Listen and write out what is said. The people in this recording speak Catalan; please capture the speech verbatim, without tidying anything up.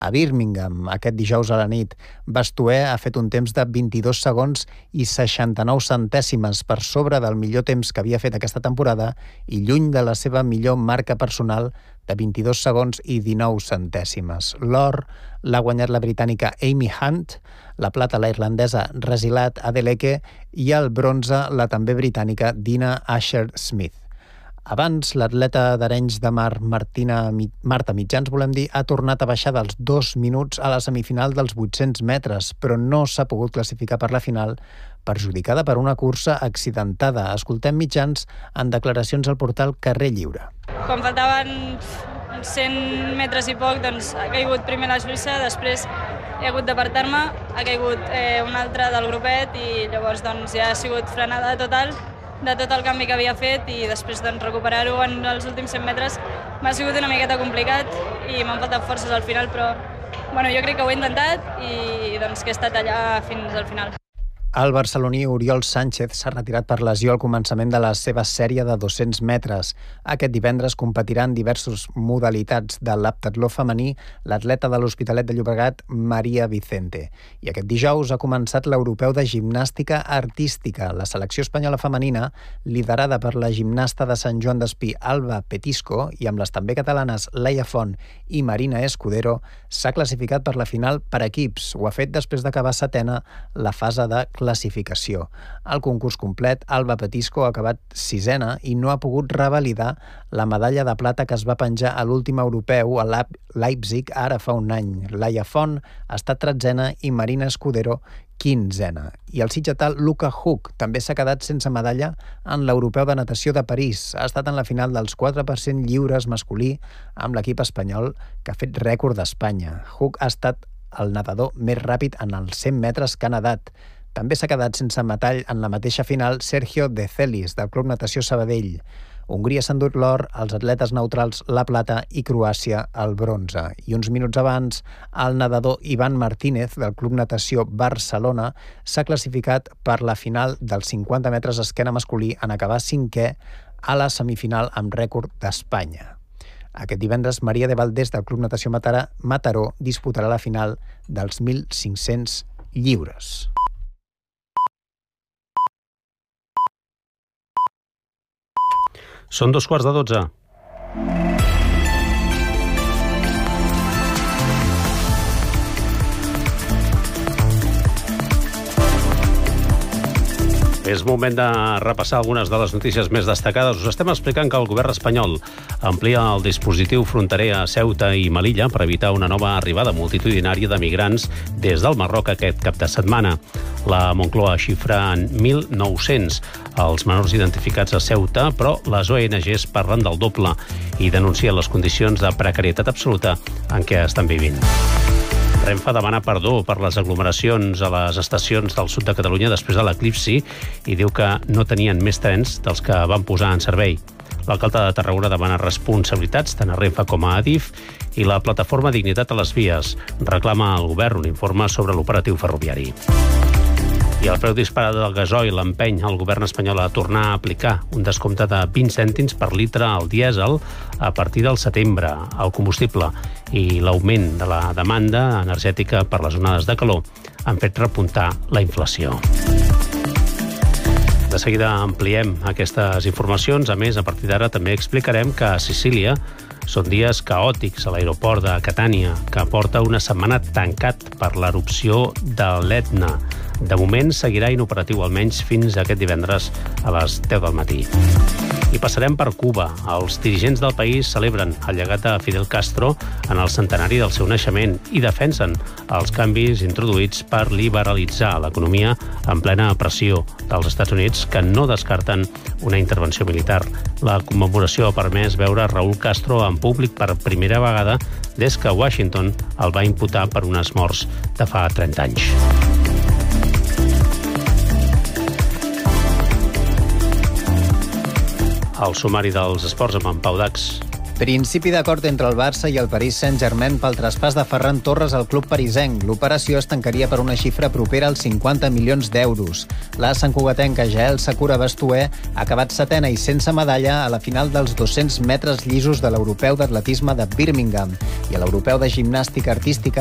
A Birmingham, aquest dijous a la nit, Bastuer ha fet un temps de vint-i-dos segons i seixanta-nou centèsimes per sobre del millor temps que havia fet aquesta temporada i lluny de la seva millor marca personal de vint-i-dos segons i dinou centèsimes. L'or l'ha guanyat la britànica Amy Hunt, la plata la irlandesa Rasilat Adeleke i el bronze la també britànica Dina Asher-Smith. Abans, l'atleta d'Arenys de Mar, Martina, Marta Mitjans, volem dir, ha tornat a baixar dels dos minuts a la semifinal dels vuit-cents metres, però no s'ha pogut classificar per la final, perjudicada per una cursa accidentada. Escoltem Mitjans en declaracions al portal Carrer Lliure. Quan faltaven cent metres i poc, doncs ha caigut primer la suïssa, després he hagut d'apartar-me, ha caigut eh, un altre del grupet i llavors doncs, ja ha sigut frenada total de tot el canvi que havia fet i després doncs, recuperar-ho en els últims cent metres m'ha sigut una miqueta complicat i m'han faltat forces al final, però bueno, jo crec que ho he intentat i doncs, que he estat allà fins al final. El barceloní Oriol Sánchez s'ha retirat per lesió al començament de la seva sèrie de dos-cents metres. Aquest divendres competirà en diverses modalitats de l'heptatló femení l'atleta de l'Hospitalet de Llobregat, Maria Vicente. I aquest dijous ha començat l'Europeu de Gimnàstica Artística. La selecció espanyola femenina, liderada per la gimnasta de Sant Joan d'Espí, Alba Petisco, i amb les també catalanes Laia Font i Marina Escudero, s'ha classificat per la final per equips. Ho ha fet després d'acabar setena la fase de classificació. Al concurs complet, Alba Petisco ha acabat sisena i no ha pogut revalidar la medalla de plata que es va penjar a l'últim europeu a Leipzig ara fa un any. Laia Font ha estat tretzena i Marina Escudero quinzena. I el sitgetal Luca Huck també s'ha quedat sense medalla en l'Europeu de Natació de París. Ha estat en la final dels quatre per cent lliures masculí amb l'equip espanyol que ha fet rècord d'Espanya. Huck ha estat el nedador més ràpid en els cent metres que ha nedat. També s'ha quedat sense metall en la mateixa final Sergio De Celis, del Club Natació Sabadell. Hongria s'ha endut l'or, els atletes neutrals la plata i Croàcia el bronze. I uns minuts abans, el nedador Ivan Martínez, del Club Natació Barcelona, s'ha classificat per la final dels cinquanta metres esquena masculí en acabar cinquè a la semifinal amb rècord d'Espanya. Aquest divendres, Maria de Valdés, del Club Natació Mataró, disputarà la final dels mil cinc-cents lliures. Són dos quarts de dotze. És moment de repassar algunes de les notícies més destacades. Us estem explicant que el govern espanyol amplia el dispositiu fronterer a Ceuta i Melilla per evitar una nova arribada multitudinària de migrants des del Marroc aquest cap de setmana. La Moncloa xifra en mil nou-cents els menors identificats a Ceuta, però les O N Ges parlen del doble i denuncien les condicions de precarietat absoluta en què estan vivint. Renfe demana perdó per les aglomeracions a les estacions del sud de Catalunya després de l'eclipsi i diu que no tenien més trens dels que van posar en servei. L'alcalde de Tarragona demana responsabilitats tant a Renfe com a Adif i la plataforma Dignitat a les Vies reclama al govern un informe sobre l'operatiu ferroviari. I el preu disparat del gasoil l'empeny el govern espanyol a tornar a aplicar un descompte de vint cèntims per litre al dièsel a partir del setembre. El combustible i l'augment de la demanda energètica per les onades de calor han fet repuntar la inflació. De seguida ampliem aquestes informacions. A més, a partir d'ara també explicarem que a Sicília són dies caòtics a l'aeroport de Catània, que porta una setmana tancat per l'erupció de l'Etna. De moment seguirà inoperatiu almenys fins a aquest divendres a les deu del matí. I passarem per Cuba. Els dirigents del país celebren el llegat de Fidel Castro en el centenari del seu naixement i defensen els canvis introduïts per liberalitzar l'economia en plena pressió dels Estats Units, que no descarten una intervenció militar. La commemoració ha permès veure Raúl Castro en públic per primera vegada des que Washington el va imputar per unes morts de fa trenta anys. El sumari dels esports amb en Pau Dax. Principi d'acord entre el Barça i el Paris Saint-Germain pel traspàs de Ferran Torres al club parisenc. L'operació es tancaria per una xifra propera als cinquanta milions d'euros. La santcugatenca Jael Sakura Bastuer ha acabat setena i sense medalla a la final dels dos-cents metres llisos de l'europeu d'atletisme de Birmingham i a l'europeu de gimnàstica artística